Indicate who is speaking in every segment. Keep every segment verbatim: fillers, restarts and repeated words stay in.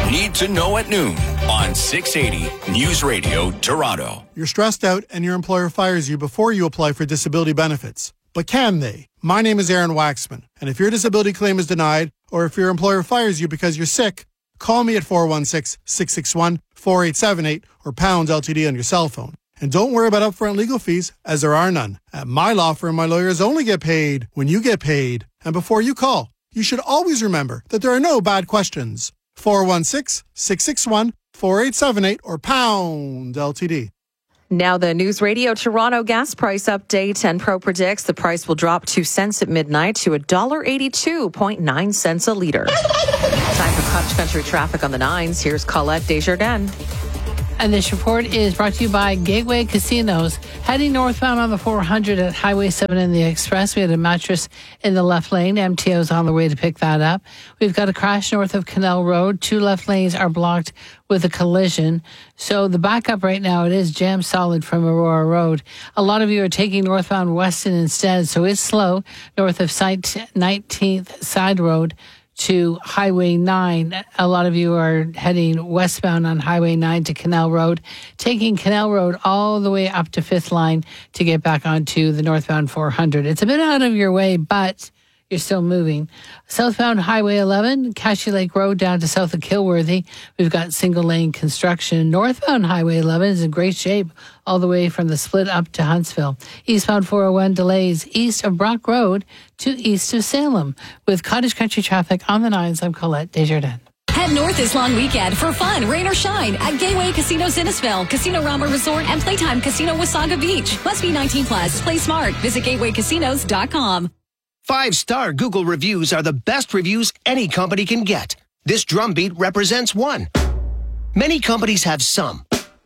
Speaker 1: Need to Know at noon on six eighty News Radio Toronto.
Speaker 2: You're stressed out and your employer fires you before you apply for disability benefits. But can they? My name is Aaron Waxman, and if your disability claim is denied, or if your employer fires you because you're sick, call me at four one six, six six one, four eight seven eight or pound L T D on your cell phone. And don't worry about upfront legal fees, as there are none. At my law firm, my lawyers only get paid when you get paid. And before you call, you should always remember that there are no bad questions. four one six, six six one, four eight seven eight or pound L T D.
Speaker 3: Now the News Radio Toronto gas price update. Enpro predicts the price will drop two cents at midnight to one dollar eighty-two point nine cents a litre. Time for cross country traffic on the nines. Here's Colette Desjardins.
Speaker 4: And this report is brought to you by Gateway Casinos. Heading northbound on the four hundred at Highway seven in the Express, we had a mattress in the left lane. M T O's on the way to pick that up. We've got a crash north of Canal Road. Two left lanes are blocked with a collision. So the backup right now, it is jam solid from Aurora Road. A lot of you are taking northbound Weston instead, so it's slow north of nineteenth Side Road to Highway nine. A lot of you are heading westbound on Highway nine to Canal Road, taking Canal Road all the way up to Fifth Line to get back onto the northbound four hundred. It's a bit out of your way, but you're still moving. Southbound Highway eleven, Cashy Lake Road down to south of Kilworthy. We've got single lane construction. Northbound Highway eleven is in great shape all the way from the split up to Huntsville. Eastbound four oh one delays east of Brock Road to east of Salem. With Cottage Country traffic on the nines, I'm Colette Desjardins.
Speaker 5: Head north this long weekend for fun, rain or shine, at Gateway Casino Innisfil, Casino Rama Resort, and Playtime Casino Wasaga Beach. Must be nineteen plus. Play smart. Visit gateway casinos dot com.
Speaker 6: Five-star Google reviews are the best reviews any company can get. This drumbeat represents one. Many companies have some.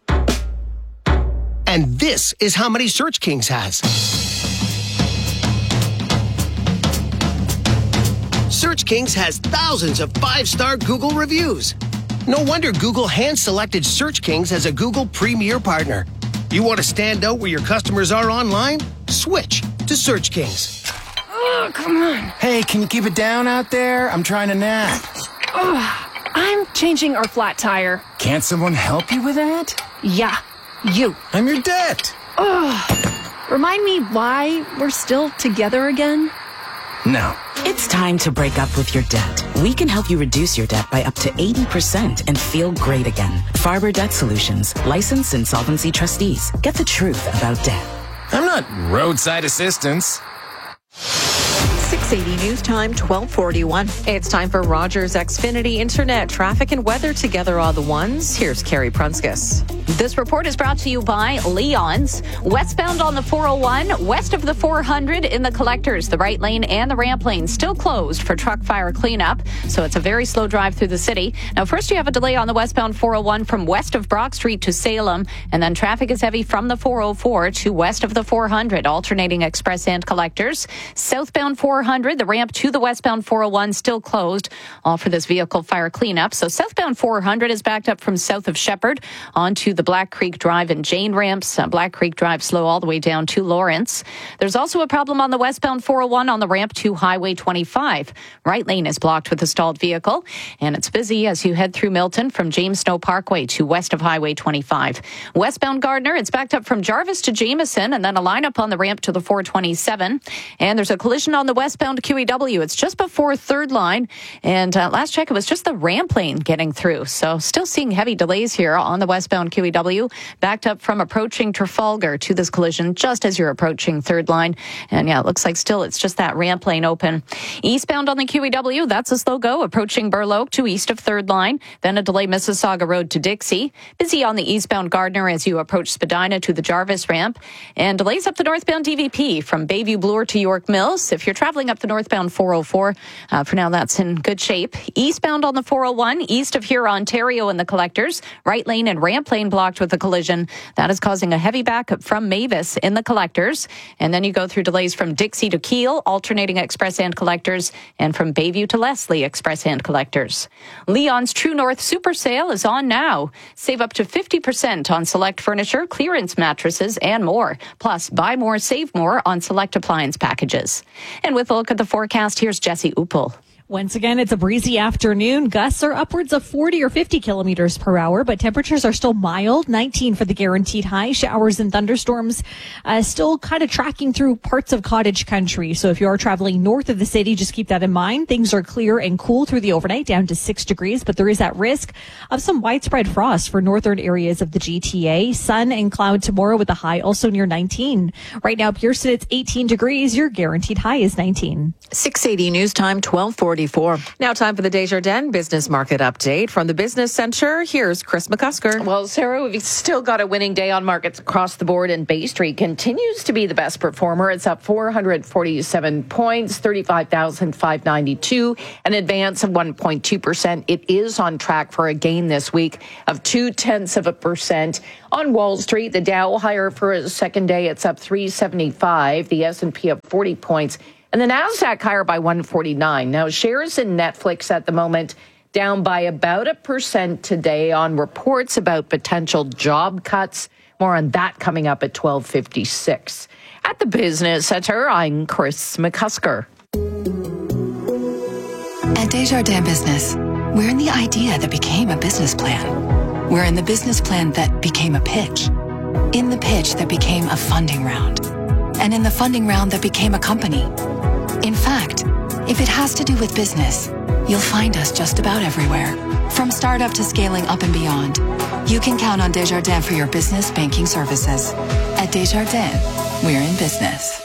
Speaker 6: And this is how many Search Kings has. Search Kings has thousands of five-star Google reviews. No wonder Google hand-selected Search Kings as a Google Premier Partner. You want to stand out where your customers are online? Switch to Search Kings.
Speaker 7: Oh, come on.
Speaker 8: Hey, can you keep it down out there? I'm trying to nap.
Speaker 7: Oh, I'm changing our flat tire.
Speaker 8: Can't someone help you with that?
Speaker 7: Yeah, you.
Speaker 8: I'm your debt.
Speaker 7: Oh, remind me why we're still together again?
Speaker 8: No.
Speaker 9: It's time to break up with your debt. We can help you reduce your debt by up to eighty percent and feel great again. Farber Debt Solutions, licensed insolvency trustees. Get the truth about debt.
Speaker 8: I'm not roadside assistance.
Speaker 3: six eighty News Time, twelve forty-one. It's time for Rogers Xfinity Internet. Traffic and weather together on the ones. Here's Carrie Prunskis.
Speaker 10: This report is brought to you by Leon's. Westbound on the four oh one, west of the four hundred in the collectors. The right lane and the ramp lane still closed for truck fire cleanup, so it's a very slow drive through the city. Now, first you have a delay on the westbound four oh one from west of Brock Street to Salem, and then traffic is heavy from the four oh four to west of the four hundred, alternating express and collectors. Southbound four hundred, the ramp to the westbound four oh one still closed, all for this vehicle fire cleanup. So southbound four hundred is backed up from south of Shepherd onto the Black Creek Drive and Jane ramps. Uh, Black Creek Drive slow all the way down to Lawrence. There's also a problem on the westbound four oh one on the ramp to Highway twenty-five. Right lane is blocked with a stalled vehicle, and it's busy as you head through Milton from James Snow Parkway to west of Highway twenty-five. Westbound Gardner, it's backed up from Jarvis to Jameson, and then a lineup on the ramp to the four twenty-seven. And there's a collision on the westbound Q E W. It's just before third line, and uh, last check, it was just the ramp lane getting through. So still seeing heavy delays here on the westbound Q E W, backed up from approaching Trafalgar to this collision just as you're approaching third line. And yeah, it looks like still it's just that ramp lane open. Eastbound on the Q E W, that's a slow go, approaching Burloak to east of third line. Then a delay Mississauga Road to Dixie. Busy on the eastbound Gardner as you approach Spadina to the Jarvis ramp. And delays up the northbound D V P from Bayview Bloor to York Mills. If you're traveling up the northbound four oh four, uh, for now that's in good shape. Eastbound on the four oh one, east of here, Ontario in the collectors. Right lane and ramp lane blocked with a collision. That is causing a heavy backup from Mavis in the collectors. And then you go through delays from Dixie to Kiel, alternating express and collectors, and from Bayview to Leslie, express and collectors. Leon's True North Super Sale is on now. Save up to fifty percent on select furniture, clearance mattresses, and more. Plus, buy more, save more on select appliance packages. And with a look at the forecast, here's Jesse Uppel.
Speaker 11: Once again, it's a breezy afternoon. Gusts are upwards of forty or fifty kilometers per hour, but temperatures are still mild. nineteen for the guaranteed high. Showers and thunderstorms uh, still kind of tracking through parts of cottage country. So if you are traveling north of the city, just keep that in mind. Things are clear and cool through the overnight, down to six degrees, but there is that risk of some widespread frost for northern areas of the G T A. Sun and cloud tomorrow with a high also near nineteen. Right now, Pearson, it's eighteen degrees. Your guaranteed high is nineteen.
Speaker 3: six eighty News Time, twelve forty-four. Now time for the Desjardins Business Market Update from the Business Center. Here's Chris McCusker.
Speaker 12: Well, Sarah, we've still got a winning day on markets across the board, and Bay Street continues to be the best performer. It's up four hundred forty-seven points, thirty-five thousand five hundred ninety-two, an advance of one point two percent. It is on track for a gain this week of two tenths of a percent. On Wall Street, the Dow higher for a second day. It's up three seventy-five. The S and P up forty points. And the Nasdaq higher by one forty-nine. Now, shares in Netflix at the moment down by about a percent today on reports about potential job cuts. More on that coming up at twelve fifty-six. At the Business Center, I'm Chris McCusker.
Speaker 13: At Desjardins Business, we're in the idea that became a business plan. We're in the business plan that became a pitch. In the pitch that became a funding round. And in the funding round that became a company. In fact, if it has to do with business, you'll find us just about everywhere. From startup to scaling up and beyond, you can count on Desjardins for your business banking services. At Desjardins, we're in business.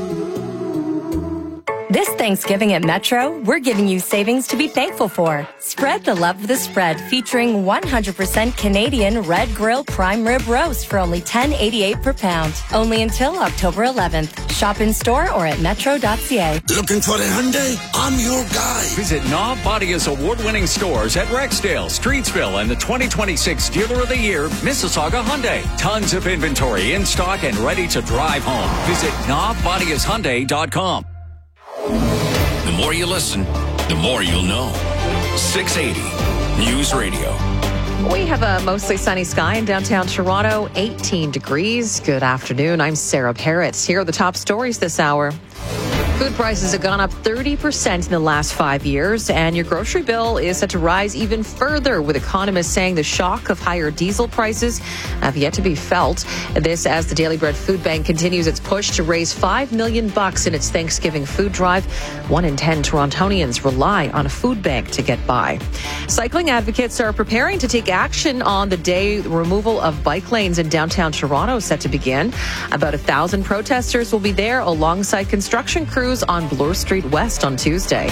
Speaker 14: This Thanksgiving at Metro, we're giving you savings to be thankful for. Spread the love of the spread, featuring one hundred percent Canadian Red Grill Prime Rib Roast for only ten eighty-eight per pound. Only until October eleventh. Shop in store or at metro dot c a.
Speaker 15: Looking for a Hyundai? I'm your guy.
Speaker 1: Visit Knob Bodia's award-winning stores at Rexdale, Streetsville, and the twenty twenty-six Dealer of the Year, Mississauga Hyundai. Tons of inventory in stock and ready to drive home. Visit knob bodias hyundai dot com. The more you listen, the more you'll know. six eighty News Radio.
Speaker 3: We have a mostly sunny sky in downtown Toronto, eighteen degrees. Good afternoon. I'm Sarah Parrott. Here are the top stories this hour. Food prices have gone up thirty percent in the last five years, and your grocery bill is set to rise even further, with economists saying the shock of higher diesel prices have yet to be felt. This as the Daily Bread Food Bank continues its push to raise five million bucks in its Thanksgiving food drive. One in ten Torontonians rely on a food bank to get by. Cycling advocates are preparing to take action on the day the removal of bike lanes in downtown Toronto is set to begin. About a thousand protesters will be there alongside construction crews on Bloor Street West on Tuesday.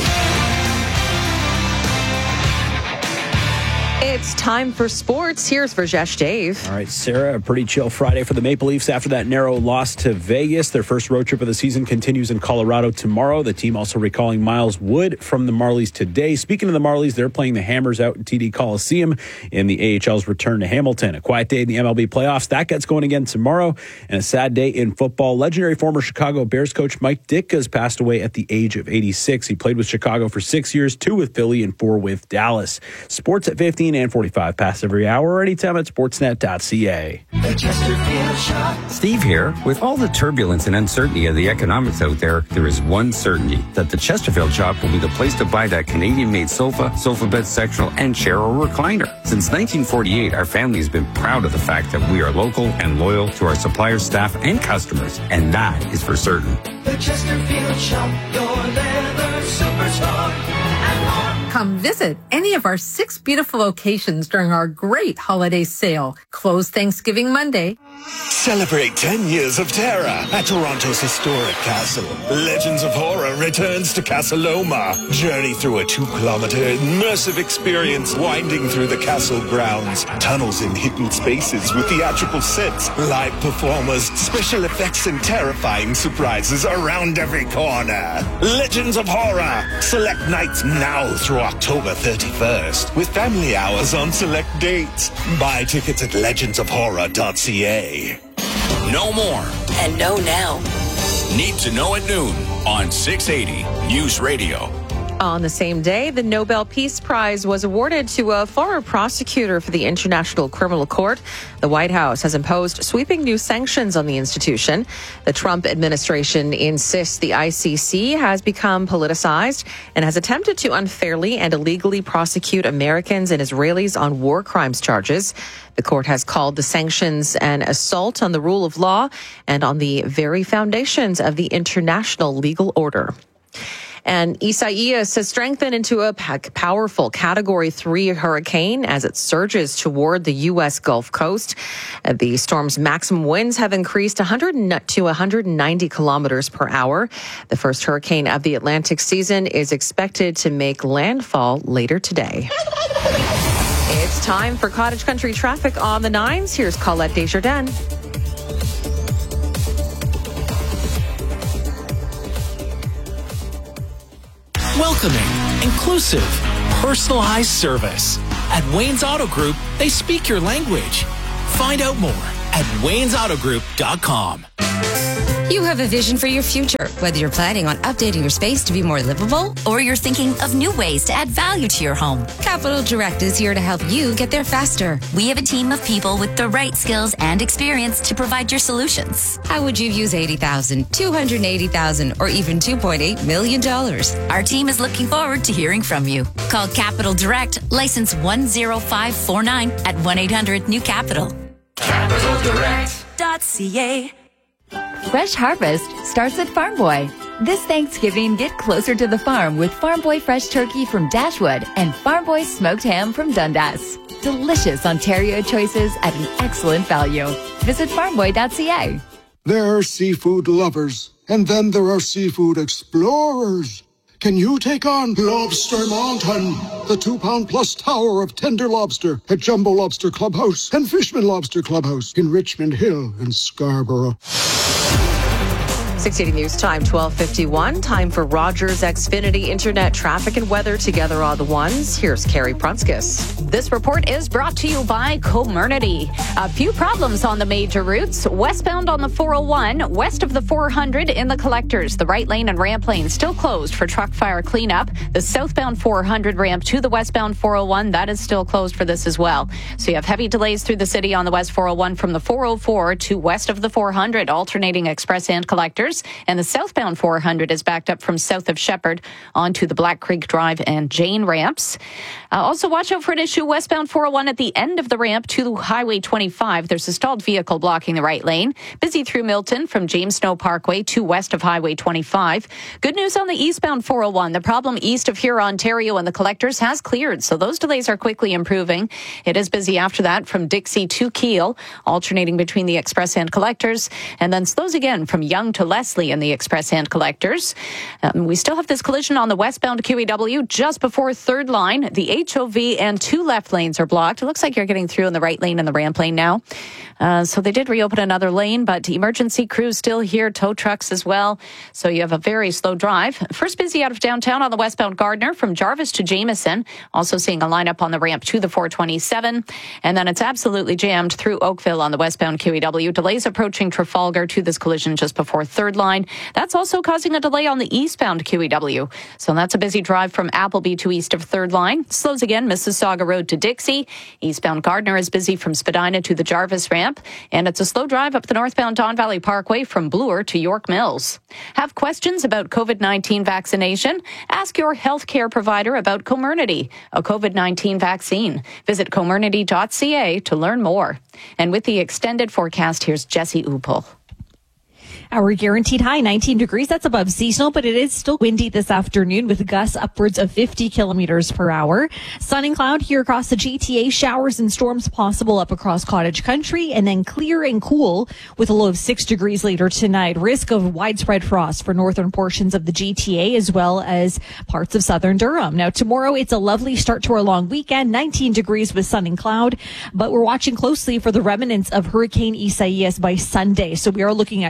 Speaker 3: It's time for sports. Here's Rajesh Dave.
Speaker 16: All right, Sarah, a pretty chill Friday for the Maple Leafs after that narrow loss to Vegas. Their first road trip of the season continues in Colorado tomorrow. The team also recalling Miles Wood from the Marlies today. Speaking of the Marlies, they're playing the Hammers out in T D Coliseum in the A H L's return to Hamilton. A quiet day in the M L B playoffs. That gets going again tomorrow. And a sad day in football. Legendary former Chicago Bears coach Mike Ditka has passed away at the age of eighty-six. He played with Chicago for six years, two with Philly and four with Dallas. Sports at fifteen and forty-five past every hour or anytime at sportsnet dot c a.
Speaker 17: Steve here. With all the turbulence and uncertainty of the economics out there, there is one certainty, that the Chesterfield Shop will be the place to buy that Canadian-made sofa, sofa bed sectional, and chair or recliner. Since nineteen forty-eight, our family has been proud of the fact that we are local and loyal to our suppliers, staff, and customers, and that is for certain.
Speaker 18: The Chesterfield Shop, your leather superstar.
Speaker 19: Come visit any of our six beautiful locations during our great holiday sale. Closed Thanksgiving Monday.
Speaker 15: Celebrate ten years of terror at Toronto's historic castle. Legends of Horror returns to Casa Loma. Journey through a two-kilometer immersive experience winding through the castle grounds. Tunnels in hidden spaces with theatrical sets, live performers, special effects, and terrifying surprises around every corner. Legends of Horror. Select nights now through October thirty-first with family hours on select dates. Buy tickets at legends of horror dot c a.
Speaker 1: No more.
Speaker 13: And know now.
Speaker 1: Need to know at noon on six eighty News Radio.
Speaker 3: On the same day, the Nobel Peace Prize was awarded to a former prosecutor for the International Criminal Court. The White House has imposed sweeping new sanctions on the institution. The Trump administration insists the I C C has become politicized and has attempted to unfairly and illegally prosecute Americans and Israelis on war crimes charges. The court has called the sanctions an assault on the rule of law and on the very foundations of the international legal order. And Isaias has strengthened into a powerful Category three hurricane as it surges toward the U S Gulf Coast. The storm's maximum winds have increased one hundred to one hundred ninety kilometers per hour. The first hurricane of the Atlantic season is expected to make landfall later today. It's time for Cottage Country traffic on the nines. Here's Colette Desjardins.
Speaker 20: Welcoming, inclusive, personalized service. At Wayne's Auto Group, they speak your language. Find out more at waynes auto group dot com.
Speaker 21: You have a vision for your future, whether you're planning on updating your space to be more livable or you're thinking of new ways to add value to your home. Capital Direct is here to help you get there faster.
Speaker 22: We have a team of people with the right skills and experience to provide your solutions.
Speaker 21: How would you use eighty thousand dollars, two hundred eighty thousand dollars, or even two point eight million dollars?
Speaker 22: Our team is looking forward to hearing from you. Call Capital Direct, license one zero five four nine at one eight hundred new capital.
Speaker 18: Capital Direct
Speaker 22: dot C A.
Speaker 23: Fresh Harvest starts at Farm Boy. This Thanksgiving, get closer to the farm with Farm Boy Fresh Turkey from Dashwood and Farm Boy Smoked Ham from Dundas. Delicious Ontario choices at an excellent value. Visit farm boy dot C A.
Speaker 24: There are seafood lovers, and then there are seafood explorers. Can you take on Lobster Mountain, the two-pound plus tower of tender lobster at Jumbo Lobster Clubhouse and Fishman Lobster Clubhouse in Richmond Hill and Scarborough?
Speaker 3: six eighty News Time, twelve fifty-one. Time for Rogers Xfinity Internet traffic and weather together on the ones. Here's Carrie Prunskis.
Speaker 10: This report is brought to you by Comernity. A few problems on the major routes. Westbound on the four oh one, west of the four hundred in the collectors. The right lane and ramp lane still closed for truck fire cleanup. The southbound four hundred ramp to the westbound four oh one, that is still closed for this as well. So you have heavy delays through the city on the west four oh one from the four oh four to west of the four hundred, alternating express and collectors. And the southbound four hundred is backed up from south of Shepherd onto the Black Creek Drive and Jane ramps. Uh, also, watch out for an issue westbound four oh one at the end of the ramp to Highway twenty-five. There's a stalled vehicle blocking the right lane. Busy through Milton from James Snow Parkway to west of Highway twenty-five. Good news on the eastbound four oh one. The problem east of here, Ontario and the collectors has cleared, so those delays are quickly improving. It is busy after that from Dixie to Kiel, alternating between the express and collectors, and then slows again from Young to Leslie in the express and collectors. Um, we still have this collision on the westbound Q E W just before third line. The H O V and two left lanes are blocked. It looks like you're getting through in the right lane and the ramp lane now. Uh, so they did reopen another lane, but emergency crews still here, tow trucks as well. So you have a very slow drive. First busy out of downtown on the westbound Gardner from Jarvis to Jameson. Also seeing a lineup on the ramp to the four twenty-seven. And then it's absolutely jammed through Oakville on the westbound Q E W. Delays approaching Trafalgar to this collision just before third line. That's also causing a delay on the eastbound Q E W. So that's a busy drive from Appleby to east of third line. Slows again, Mississauga Road to Dixie. Eastbound Gardner is busy from Spadina to the Jarvis ramp. And it's a slow drive up the northbound Don Valley Parkway from Bloor to York Mills. Have questions about COVID nineteen vaccination? Ask your healthcare provider about Comernity, a COVID nineteen vaccine. Visit comernity dot C A to learn more. And with the extended forecast, here's Jesse Upel.
Speaker 11: Our guaranteed high, nineteen degrees. That's above seasonal, but it is still windy this afternoon with gusts upwards of fifty kilometers per hour. Sun and cloud here across the G T A. Showers and storms possible up across Cottage Country, and then clear and cool with a low of six degrees later tonight. Risk of widespread frost for northern portions of the G T A as well as parts of southern Durham. Now, tomorrow, it's a lovely start to our long weekend, nineteen degrees with sun and cloud, but we're watching closely for the remnants of Hurricane Isaias by Sunday. So we are looking at cloudy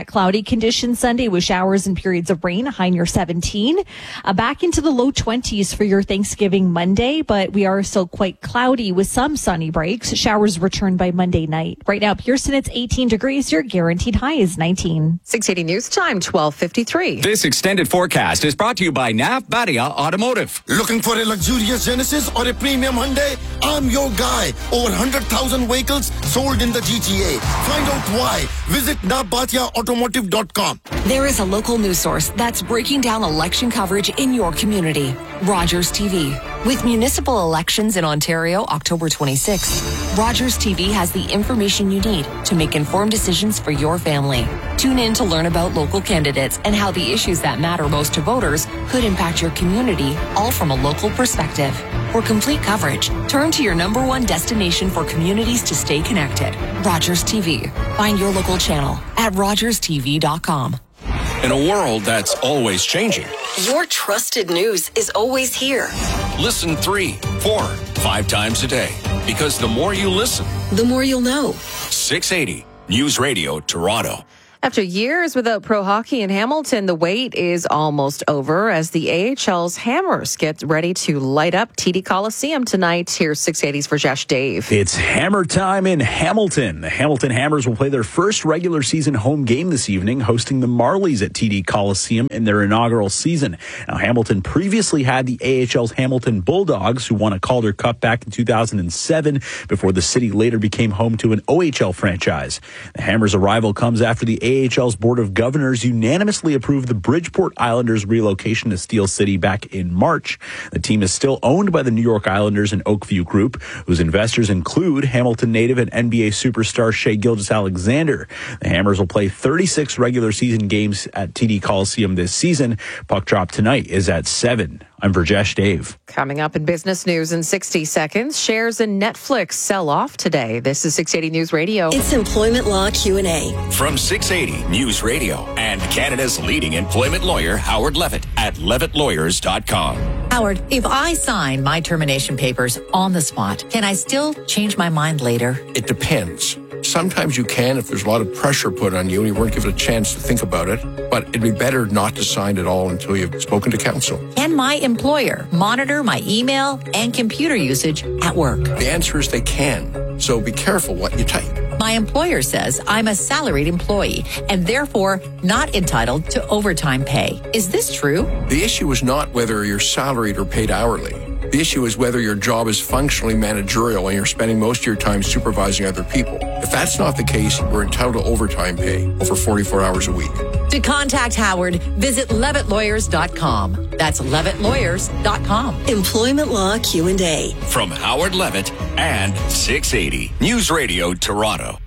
Speaker 11: conditions Sunday with showers and periods of rain, a high near seventeen. Uh, back into the low twenties for your Thanksgiving Monday, but we are still quite cloudy with some sunny breaks. Showers return by Monday night. Right now, Pearson, it's eighteen degrees. Your guaranteed high is nineteen.
Speaker 3: six eighty News Time, twelve fifty-three.
Speaker 1: This extended forecast is brought to you by Navbadia Automotive.
Speaker 2: Looking for a luxurious Genesis or a premium Hyundai? I'm your guy. Over one hundred thousand vehicles sold in the G T A. Find out why. Visit navbadia automotive dot com.
Speaker 4: There is a local news source that's breaking down election coverage in your community. Rogers T V. With municipal elections in Ontario October twenty-sixth, Rogers T V has the information you need to make informed decisions for your family. Tune in to learn about local candidates and how the issues that matter most to voters could impact your community, all from a local perspective. For complete coverage, turn to your number one destination for communities to stay connected. Rogers T V. Find your local channel at rogers t v dot com.
Speaker 5: In a world that's always changing,
Speaker 4: Your trusted news is always here.
Speaker 5: listen three, four, five times a day. Because the more you listen,
Speaker 4: The more you'll know.
Speaker 5: six eighty News Radio Toronto.
Speaker 3: After years without pro hockey in Hamilton, the wait is almost over as the A H L's Hammers get ready to light up T D Coliseum tonight. Here's six eighty's Rajesh Dave.
Speaker 16: It's hammer time in Hamilton. The Hamilton Hammers will play their first regular season home game this evening, hosting the Marlies at T D Coliseum in their inaugural season. Now, Hamilton previously had the A H L's Hamilton Bulldogs, who won a Calder Cup back in two thousand seven before the city later became home to an O H L franchise. The Hammers' arrival comes after the A H L's Board of Governors unanimously approved the Bridgeport Islanders relocation to Steel City back in March. The team is still owned by the New York Islanders and Oakview Group, whose investors include Hamilton native and N B A superstar Shai Gilgeous-Alexander. The Hammers will play thirty-six regular season games at T D Coliseum this season. Puck drop tonight is at seven. I'm Rajesh Dave.
Speaker 3: Coming up in business news in sixty seconds, shares in Netflix sell off today. This is six eighty News Radio.
Speaker 4: It's Employment Law Q and A.
Speaker 5: From six eighty News Radio and Canada's leading employment lawyer, Howard Levitt at levitt lawyers dot com.
Speaker 6: Howard, if I sign my termination papers on the spot, can I still change my mind later?
Speaker 25: It depends. Sometimes you can if there's a lot of pressure put on you and you weren't given a chance to think about it, but it'd be better not to sign at all until you've spoken to counsel.
Speaker 6: Can my employer monitor my email and computer usage at work?
Speaker 25: The answer is they can, so be careful what you type.
Speaker 6: My employer says I'm a salaried employee and therefore not entitled to overtime pay. Is this true?
Speaker 25: The issue is not whether you're salaried or paid hourly. The issue is whether your job is functionally managerial and you're spending most of your time supervising other people. If that's not the case, you're entitled to overtime pay over forty-four hours a week.
Speaker 6: To contact Howard, visit levitt lawyers dot com. That's levitt lawyers dot com.
Speaker 4: Employment Law Q and A.
Speaker 5: From Howard Levitt and six eighty News Radio Toronto.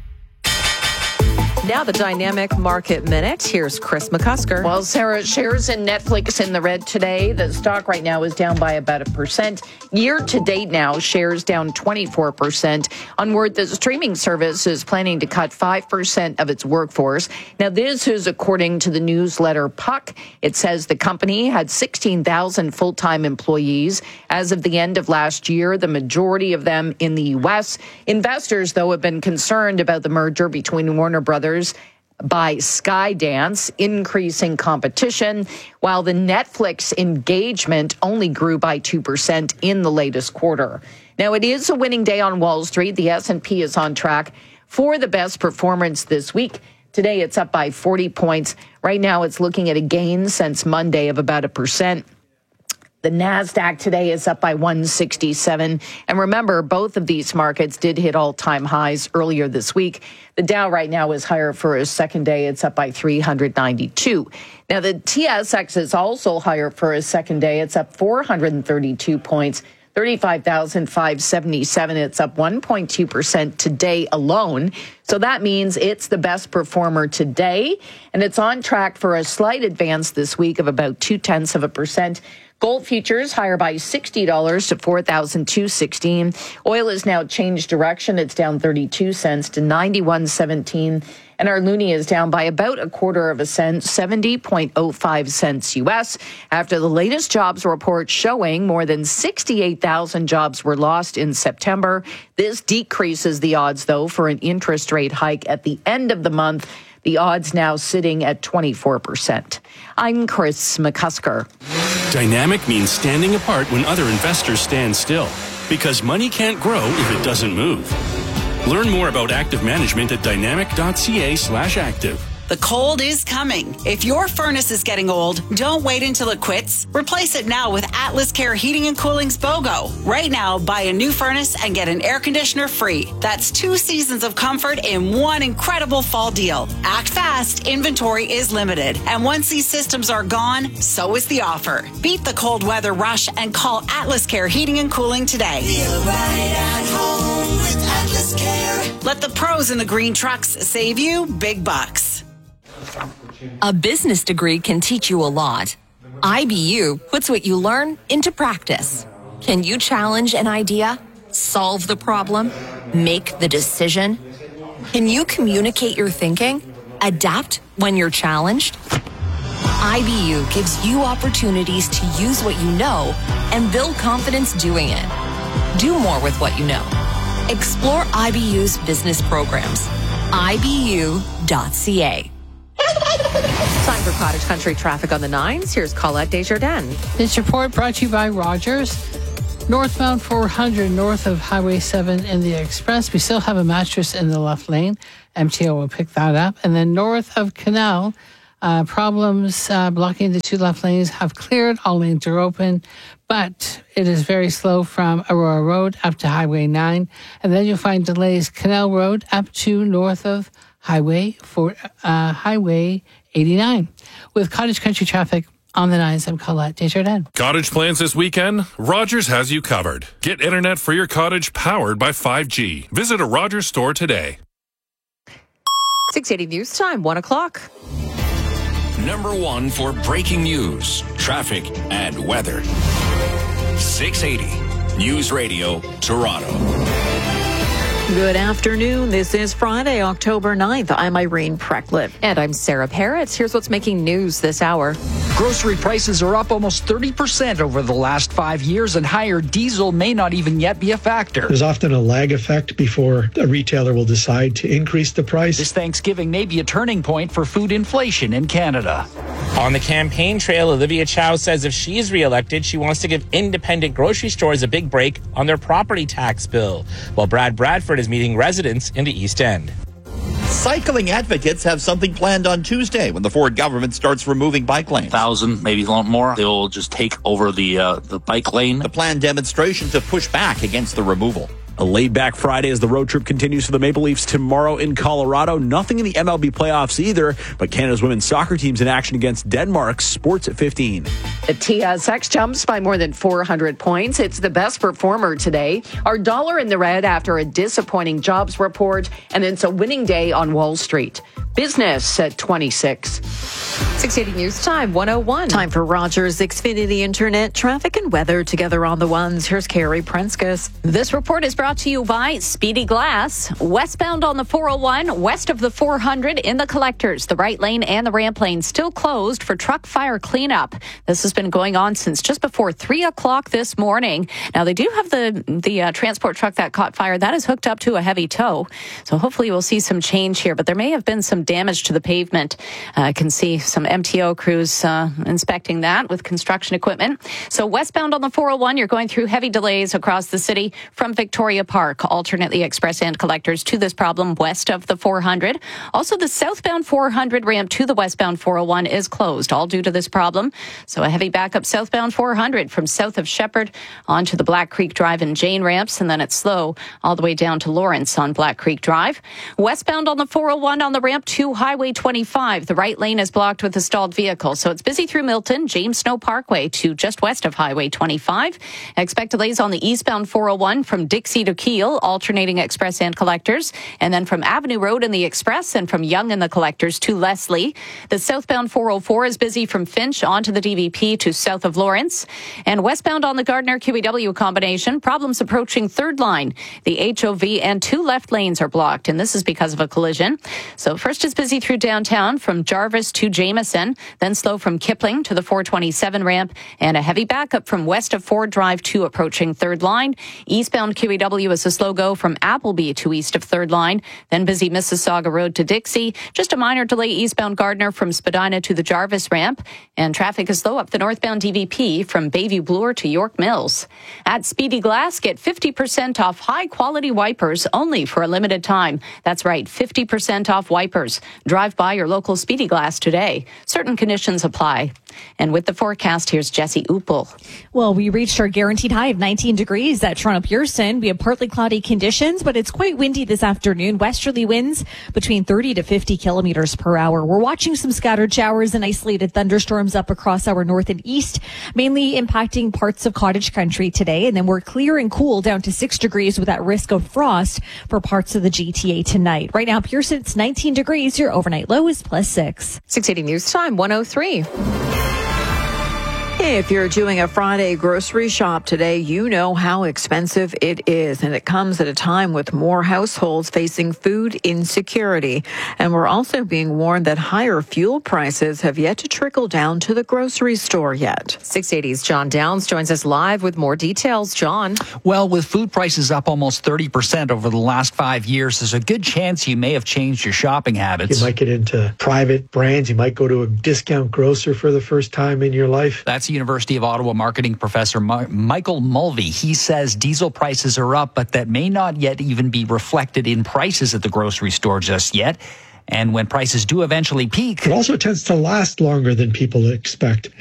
Speaker 3: Now the Dynamic Market Minute. Here's Chris McCusker.
Speaker 12: Well, Sarah, shares in Netflix in the red today. The stock right now is down by about a percent. Year to date now, shares down twenty-four percent. On word, the streaming service is planning to cut five percent of its workforce. Now, this is according to the newsletter Puck. It says the company had sixteen thousand full-time employees as of the end of last year, the majority of them in the U S. Investors, though, have been concerned about the merger between Warner Brothers by Skydance, increasing competition, while the Netflix engagement only grew by two percent in the latest quarter. Now, it is a winning day on Wall Street. The S and P is on track for the best performance this week. Today, it's up by forty points. Right now, it's looking at a gain since Monday of about a percent. The NASDAQ today is up by one sixty-seven. And remember, both of these markets did hit all-time highs earlier this week. The Dow right now is higher for a second day. It's up by three hundred ninety-two. Now, the T S X is also higher for a second day. It's up four hundred thirty-two points, thirty-five thousand five hundred seventy-seven. It's up one point two percent today alone. So that means it's the best performer today. And it's on track for a slight advance this week of about two-tenths of a percent. Gold futures higher by sixty dollars to four thousand two hundred sixteen. Oil has now changed direction. It's down thirty-two cents to ninety-one seventeen. And our loonie is down by about a quarter of a cent, seventy point oh five cents U S, after the latest jobs report showing more than sixty-eight thousand jobs were lost in September. This decreases the odds, though, for an interest rate hike at the end of the month. The odds now sitting at twenty-four percent. I'm Chris McCusker.
Speaker 7: Dynamic means standing apart when other investors stand still, because money can't grow if it doesn't move. Learn more about active management at dynamic.ca slash active.
Speaker 8: The cold is coming. If your furnace is getting old, don't wait until it quits. Replace it now with Atlas Care Heating and Cooling's BOGO. Right now, buy a new furnace and get an air conditioner free. That's two seasons of comfort in one incredible fall deal. Act fast. Inventory is limited. And once these systems are gone, so is the offer. Beat the cold weather rush and call Atlas Care Heating and Cooling today.
Speaker 18: Feel right at home with Atlas Care.
Speaker 8: Let the pros in the green trucks save you big bucks.
Speaker 4: A business degree can teach you a lot. I B U puts what you learn into practice. Can you challenge an idea, solve the problem, make the decision? Can you communicate your thinking, adapt when you're challenged? I B U gives you opportunities to use what you know and build confidence doing it. Do more with what you know. Explore I B U's business programs. I B U dot C A.
Speaker 3: Time for Cottage Country traffic on the nines. Here's Colette Desjardins.
Speaker 9: This report brought to you by Rogers. Northbound four hundred north of Highway seven in the Express. We still have a mattress in the left lane. M T O will pick that up. And then north of Canal, uh, problems uh, blocking the two left lanes have cleared. All lanes are open. But it is very slow from Aurora Road up to Highway nine. And then you'll find delays Canal Road up to north of Highway for uh, Highway eighty-nine. With Cottage Country traffic on the nines, I'm Colette Desjardins.
Speaker 14: Cottage plans this weekend? Rogers has you covered. Get internet for your cottage powered by five G. Visit a Rogers store today.
Speaker 3: six eighty News Time, one o'clock.
Speaker 5: Number one for breaking news, traffic, and weather. six eighty News Radio, Toronto.
Speaker 17: Good afternoon. This is Friday, October ninth. I'm Irene Precklip.
Speaker 3: And I'm Sarah Parrots. Here's what's making news this hour.
Speaker 26: Grocery prices are up almost thirty percent over the last five years, and higher diesel may not even yet be a factor.
Speaker 27: There's often a lag effect before a retailer will decide to increase the price.
Speaker 26: This Thanksgiving may be a turning point for food inflation in Canada.
Speaker 28: On the campaign trail, Olivia Chow says if she is reelected, she wants to give independent grocery stores a big break on their property tax bill, while Brad Bradford is meeting residents in the East End.
Speaker 29: Cycling advocates have something planned on Tuesday when the Ford government starts removing bike lanes.
Speaker 30: Thousand, maybe a lot more. They'll just take over the uh, the bike lane.
Speaker 29: The planned demonstration to push back against the removal.
Speaker 16: A laid-back Friday as the road trip continues for the Maple Leafs tomorrow in Colorado. Nothing in the M L B playoffs either, but Canada's women's soccer team's in action against Denmark. Sports at fifteen.
Speaker 12: The T S X jumps by more than four hundred points. It's the best performer today. Our dollar in the red after a disappointing jobs report, and it's a winning day on Wall Street. Business at twenty-six.
Speaker 3: six eighty News Time, one oh one.
Speaker 17: Time for Rogers Xfinity Internet traffic and weather together on the ones. Here's Carrie Prenskus.
Speaker 10: This report is brought to you by Speedy Glass. Westbound on the four oh one, west of the four hundred in the collectors. The right lane and the ramp lane still closed for truck fire cleanup. This has been going on since just before three o'clock this morning. Now, they do have the, the uh, transport truck that caught fire. That is hooked up to a heavy tow. So hopefully we'll see some change here, but there may have been some damage to the pavement. Uh, I can see some M T O crews uh, inspecting that with construction equipment. So westbound on the four oh one, you're going through heavy delays across the city from Victoria Park, alternately express and collectors to this problem west of the four hundred. Also, the southbound four hundred ramp to the westbound four oh one is closed, all due to this problem. So a heavy backup southbound four hundred from south of Shepherd onto the Black Creek Drive and Jane ramps, and then it's slow all the way down to Lawrence on Black Creek Drive. Westbound on the four oh one on the ramp to Highway twenty-five. The right lane is blocked with a stalled vehicle, so it's busy through Milton, James Snow Parkway to just west of Highway twenty-five. Expect delays on the eastbound four oh one from Dixie to Kiel, alternating express and collectors, and then from Avenue Road in the express and from Yonge in the collectors to Leslie. The southbound four oh four is busy from Finch onto the D V P to south of Lawrence. And westbound on the Gardner Q E W combination, problems approaching third line. The H O V and two left lanes are blocked, and this is because of a collision. So first Just as busy through downtown from Jarvis to Jameson, then slow from Kipling to the four twenty-seven ramp, and a heavy backup from west of Ford Drive to approaching Third Line. Eastbound Q E W is a slow go from Appleby to east of Third Line, then busy Mississauga Road to Dixie. Just a minor delay eastbound Gardner from Spadina to the Jarvis ramp, and traffic is slow up the northbound D V P from Bayview Bloor to York Mills. At Speedy Glass, get fifty percent off high-quality wipers only for a limited time. That's right, fifty percent off wipers. Drive by your local Speedy Glass today. Certain conditions apply. And with the forecast, here's Jesse Upel.
Speaker 1: Well, we reached our guaranteed high of nineteen degrees at Toronto Pearson. We have partly cloudy conditions, but it's quite windy this afternoon. Westerly winds between thirty to fifty kilometers per hour. We're watching some scattered showers and isolated thunderstorms up across our north and east, mainly impacting parts of cottage country today. And then we're clear and cool down to six degrees with that risk of frost for parts of the G T A tonight. Right now, Pearson, it's nineteen degrees. Your overnight low is plus six.
Speaker 3: six eighty News Time, one oh three.
Speaker 17: If you're doing a Friday grocery shop today, you know how expensive it is, and it comes at a time with more households facing food insecurity. And we're also being warned that higher fuel prices have yet to trickle down to the grocery store yet.
Speaker 3: six eighty's John Downs joins us live with more details. John.
Speaker 26: Well, with food prices up almost thirty percent over the last five years, there's a good chance you may have changed your shopping habits.
Speaker 27: You might get into private brands. You might go to a discount grocer for the first time in your life.
Speaker 26: That's University of Ottawa marketing professor Ma- Michael Mulvey. He says diesel prices are up, but that may not yet even be reflected in prices at the grocery store just yet. And when prices do eventually peak,
Speaker 27: it also tends to last longer than people expect.